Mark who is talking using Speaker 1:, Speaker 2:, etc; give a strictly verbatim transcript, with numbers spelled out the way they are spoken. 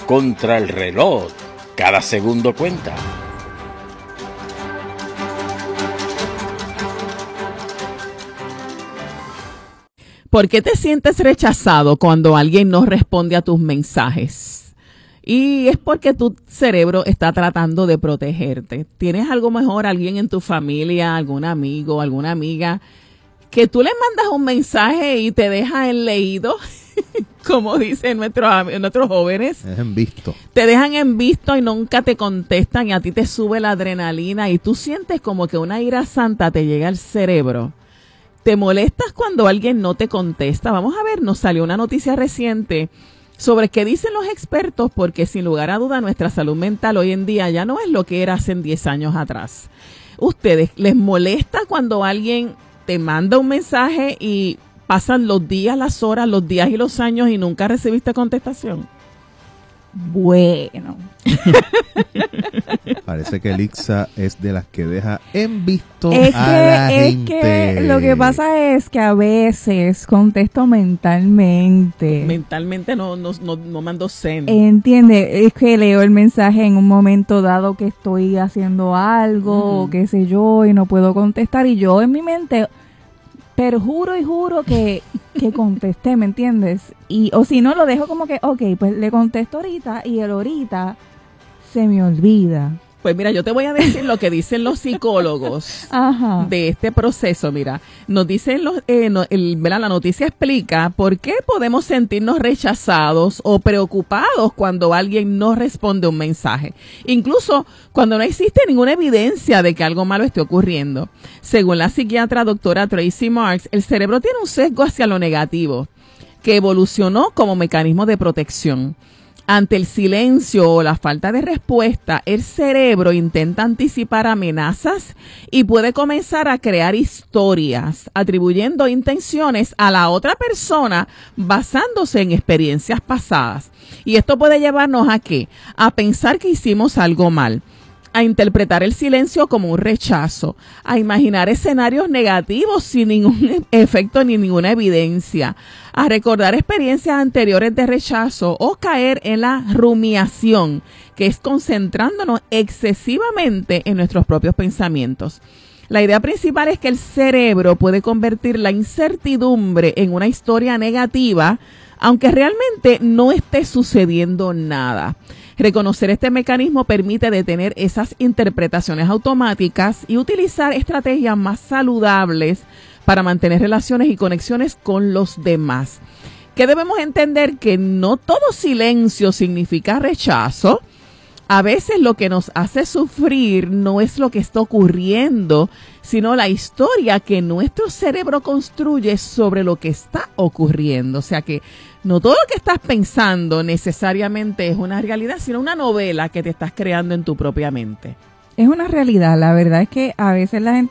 Speaker 1: contra el reloj. Cada segundo cuenta.
Speaker 2: ¿Por qué te sientes rechazado cuando alguien no responde a tus mensajes? Y es porque tu cerebro está tratando de protegerte. ¿Tienes algo mejor, alguien en tu familia, algún amigo, alguna amiga, que tú le mandas un mensaje y te deja en leído? Como dicen nuestros, nuestros jóvenes.
Speaker 3: Es en visto.
Speaker 2: Te dejan en visto y nunca te contestan y a ti te sube la adrenalina y tú sientes como que una ira santa te llega al cerebro. ¿Te molestas cuando alguien no te contesta? Vamos a ver, nos salió una noticia reciente sobre qué dicen los expertos, porque sin lugar a duda nuestra salud mental hoy en día ya no es lo que era hace diez años atrás. ¿Ustedes les molesta cuando alguien te manda un mensaje y pasan los días, las horas, los días y los años y nunca recibiste contestación?
Speaker 4: Bueno.
Speaker 3: Parece que Elixa es de las que deja en visto
Speaker 4: es
Speaker 3: a
Speaker 4: que,
Speaker 3: la
Speaker 4: es
Speaker 3: gente.
Speaker 4: que lo que pasa es que a veces contesto mentalmente.
Speaker 2: Mentalmente no, no, no, no mando send.
Speaker 4: Entiende, es que leo el mensaje en un momento dado que estoy haciendo algo,
Speaker 2: Uh-huh.
Speaker 4: qué sé yo, y no puedo contestar. Y yo en mi mente perjuro y juro que, que contesté, ¿me entiendes? Y o si no, lo dejo como que, ok, pues le contesto ahorita y el ahorita se me olvida.
Speaker 2: Pues mira, yo te voy a decir lo que dicen los psicólogos
Speaker 4: Ajá.
Speaker 2: de este proceso. Mira, nos dicen los, eh, no, el, ¿verdad? La noticia explica por qué podemos sentirnos rechazados o preocupados cuando alguien no responde un mensaje, incluso cuando no existe ninguna evidencia de que algo malo esté ocurriendo. Según la psiquiatra doctora Tracy Marks, el cerebro tiene un sesgo hacia lo negativo que evolucionó como mecanismo de protección. Ante el silencio o la falta de respuesta, el cerebro intenta anticipar amenazas y puede comenzar a crear historias, atribuyendo intenciones a la otra persona basándose en experiencias pasadas. Y esto puede llevarnos a ¿qué? A pensar que hicimos algo mal, a interpretar el silencio como un rechazo, a imaginar escenarios negativos sin ningún efecto ni ninguna evidencia, a recordar experiencias anteriores de rechazo o caer en la rumiación, que es concentrándonos excesivamente en nuestros propios pensamientos. La idea principal es que el cerebro puede convertir la incertidumbre en una historia negativa, aunque realmente no esté sucediendo nada. Reconocer este mecanismo permite detener esas interpretaciones automáticas y utilizar estrategias más saludables para mantener relaciones y conexiones con los demás. Que debemos entender que no todo silencio significa rechazo. A veces lo que nos hace sufrir no es lo que está ocurriendo, sino la historia que nuestro cerebro construye sobre lo que está ocurriendo. O sea que no todo lo que estás pensando necesariamente es una realidad, sino una novela que te estás creando en tu propia mente.
Speaker 4: Es una realidad, la verdad es que a veces la gente